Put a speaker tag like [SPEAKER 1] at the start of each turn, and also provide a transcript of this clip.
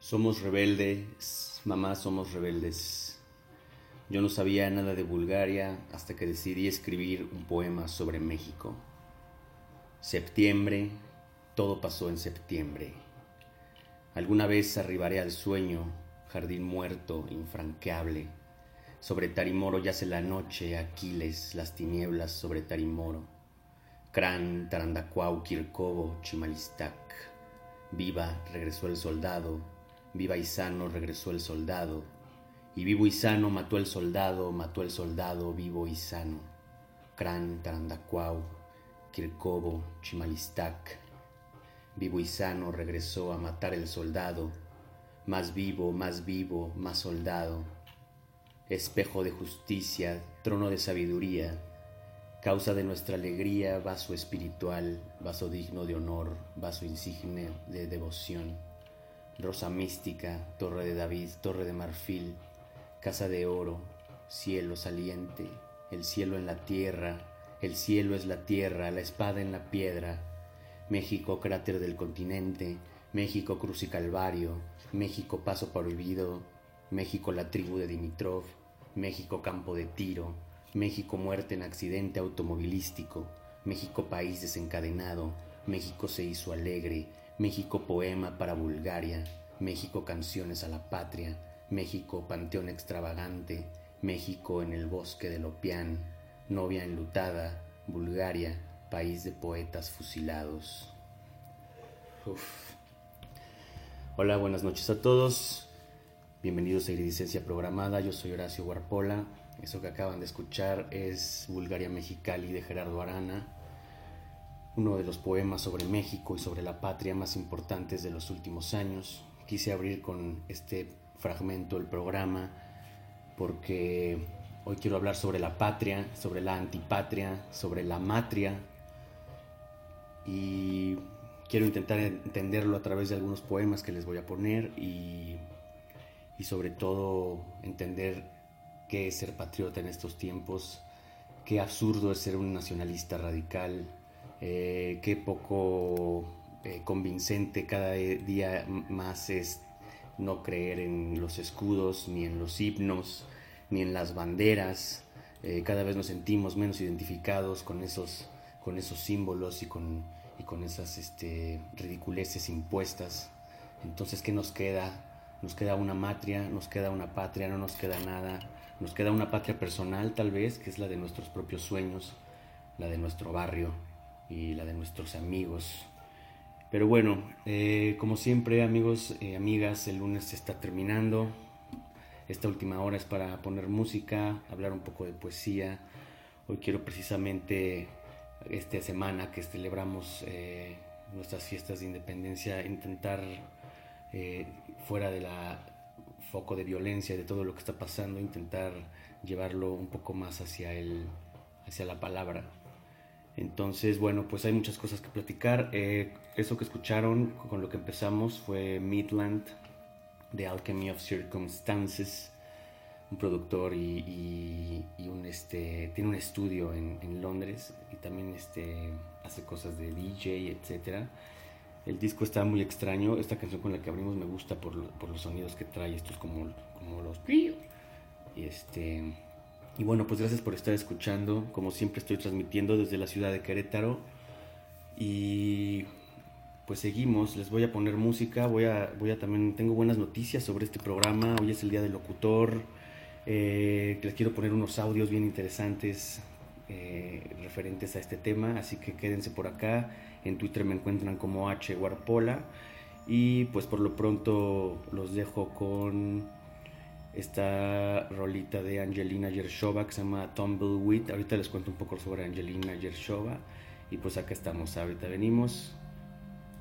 [SPEAKER 1] Somos rebeldes, mamá, somos rebeldes. Yo no sabía nada de Bulgaria hasta que decidí escribir un poema sobre México. Septiembre, todo pasó en septiembre. Alguna vez arribaré al sueño, jardín muerto, infranqueable. Sobre Tarimoro yace la noche, Aquiles, las tinieblas sobre Tarimoro. Crán, Tarandacuau, Quircobo, Chimalistac. Viva, regresó el soldado. Viva y sano, regresó el soldado. Y vivo y sano mató el soldado, vivo y sano. Crán, Tarandacuau, Quircobo, Chimalistac. Vivo y sano regresó a matar el soldado. Más vivo, más soldado. Espejo de justicia, trono de sabiduría. Causa de nuestra alegría, vaso espiritual, vaso digno de honor, vaso insigne de devoción. Rosa mística, torre de David, torre de marfil, casa de oro, cielo saliente, el cielo en la tierra, el cielo es la tierra, la espada en la piedra. México, cráter del continente, México, cruz y calvario, México, paso prohibido, México, la tribu de Dimitrov, México, campo de tiro, México, muerte en accidente automovilístico, México, país desencadenado, México se hizo alegre, México, poema para Bulgaria, México, canciones a la patria, México, panteón extravagante, México en el bosque del Opián, novia enlutada, Bulgaria, país de poetas fusilados. Uf. Hola, buenas noches a todos. Bienvenidos a Iridicencia Programada. Yo soy Horacio Guarpola. Eso que acaban de escuchar es Bulgaria Mexicali de Gerardo Arana, uno de los poemas sobre México y sobre la patria más importantes de los últimos años. Quise abrir con este fragmento el programa porque hoy quiero hablar sobre la patria, sobre la antipatria, sobre la matria, y quiero intentar entenderlo a través de algunos poemas que les voy a poner y sobre todo entender qué es ser patriota en estos tiempos, qué absurdo es ser un nacionalista radical, qué poco convincente cada día más es no creer en los escudos, ni en los himnos, ni en las banderas. Cada vez nos sentimos menos identificados con esos símbolos y con esas ridiculeces impuestas. Entonces, ¿qué nos queda? Nos queda una matria, nos queda una patria, no nos queda nada. Nos queda una patria personal, tal vez, que es la de nuestros propios sueños, la de nuestro barrio y la de nuestros amigos. Pero bueno, como siempre, amigos y amigas, el lunes se está terminando. Esta última hora es para poner música, hablar un poco de poesía. Hoy quiero precisamente, esta semana que celebramos nuestras fiestas de independencia, intentar, fuera de la foco de violencia, de todo lo que está pasando, intentar llevarlo un poco más hacia la palabra. Entonces, bueno, pues hay muchas cosas que platicar. Eso que escucharon, con lo que empezamos, fue Midland, The Alchemy of Circumstances, un productor y tiene un estudio en Londres y también hace cosas de DJ, etcétera. El disco está muy extraño. Esta canción con la que abrimos me gusta por los sonidos que trae. Esto es como los... Y bueno, pues gracias por estar escuchando. Como siempre estoy transmitiendo desde la ciudad de Querétaro. Y pues seguimos. Les voy a poner música. Voy a también... Tengo buenas noticias sobre este programa. Hoy es el día del locutor. Les quiero poner unos audios bien interesantes referentes a este tema. Así que quédense por acá. En Twitter me encuentran como H-Guarpola. Y pues por lo pronto los dejo con esta rolita de Angelina Yershova que se llama Tumbleweed. Ahorita les cuento un poco sobre Angelina Yershova. Y pues acá estamos, ahorita venimos.